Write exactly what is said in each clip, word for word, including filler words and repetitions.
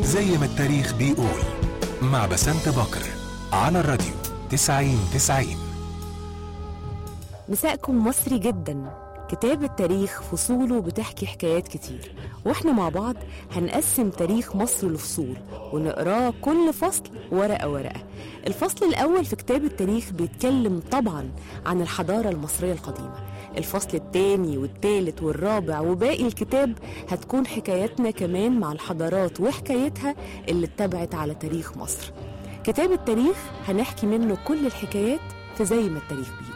زي ما التاريخ بيقول، مع بسنت بكر على الراديو تسعين تسعين. مساءكم مصري جدا. كتاب التاريخ فصوله بتحكي حكايات كتير، واحنا مع بعض هنقسم تاريخ مصر لفصول ونقراه كل فصل ورقة ورقة. الفصل الأول في كتاب التاريخ بيتكلم طبعا عن الحضارة المصرية القديمة. الفصل الثاني والثالث والرابع وباقي الكتاب هتكون حكاياتنا كمان مع الحضارات وحكايتها اللي اتبعت على تاريخ مصر. كتاب التاريخ هنحكي منه كل الحكايات في زي ما التاريخ بيقول.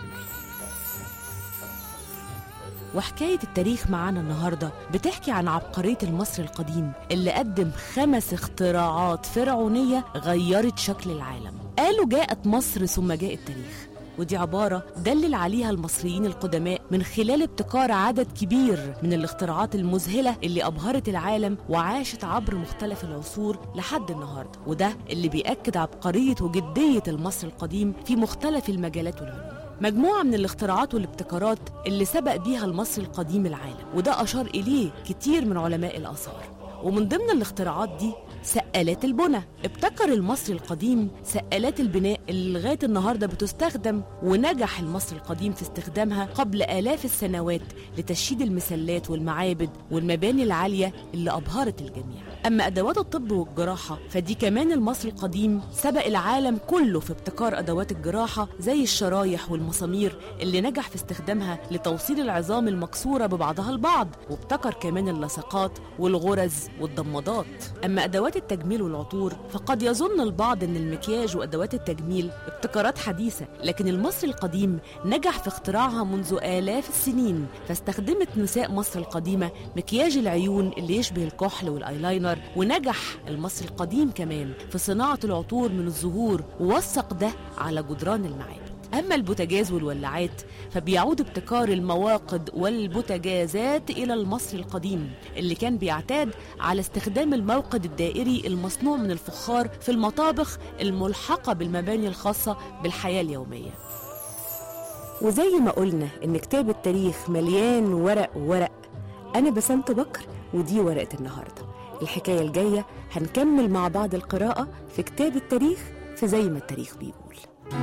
وحكاية التاريخ معانا النهاردة بتحكي عن عبقرية المصري القديم اللي قدم خمس اختراعات فرعونية غيرت شكل العالم. قالوا جاءت مصر ثم جاء التاريخ، ودي عبارة دلل عليها المصريين القدماء من خلال ابتكار عدد كبير من الاختراعات المذهلة اللي أبهرت العالم وعاشت عبر مختلف العصور لحد النهاردة، وده اللي بيأكد عبقرية وجدية المصري القديم في مختلف المجالات والعلوم. مجموعة من الاختراعات والابتكارات اللي سبق بيها المصري القديم العالم، وده أشار إليه كتير من علماء الآثار. ومن ضمن الاختراعات دي سقالات البناء. ابتكر المصري القديم سقالات البناء اللي لغاية النهاردة بتستخدم، ونجح المصري القديم في استخدامها قبل آلاف السنوات لتشييد المسلات والمعابد والمباني العالية اللي أبهرت الجميع. أما أدوات الطب والجراحة فدي كمان المصري القديم سبق العالم كله في ابتكار أدوات الجراحة زي الشرايح والمسامير اللي نجح في استخدامها لتوصيل العظام المكسورة ببعضها البعض، وابتكر كمان اللصقات والغرز والضمادات. أما أدوات التجميل والعطور فقد يظن البعض أن المكياج وأدوات التجميل ابتكارات حديثة، لكن المصري القديم نجح في اختراعها منذ آلاف السنين. فاستخدمت نساء مصر القديمة مكياج العيون اللي يشبه الكحل والآيلاينر، ونجح المصري القديم كمان في صناعة العطور من الزهور ووثق ده على جدران المعابد. أما البوتاجاز والولاعات فبيعود ابتكار المواقد والبوتاجازات إلى المصري القديم اللي كان بيعتاد على استخدام الموقد الدائري المصنوع من الفخار في المطابخ الملحقة بالمباني الخاصة بالحياة اليومية. وزي ما قلنا إن كتاب التاريخ مليان ورق ورق، أنا بسنت بكر ودي ورقة النهاردة. الحكاية الجاية هنكمل مع بعض القراءة في كتاب التاريخ في زي ما التاريخ بيقول.